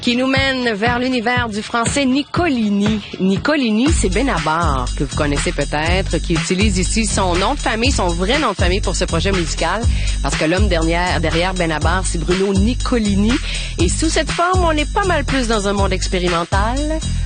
qui nous mène vers l'univers du français Nicolini. Nicolini, c'est Benabar, que vous connaissez peut-être, qui utilise ici son nom de famille, son vrai nom de famille pour ce projet musical, parce que l'homme derrière Benabar, c'est Bruno Nicolini. Et sous cette forme, on est pas mal plus dans un monde expérimental.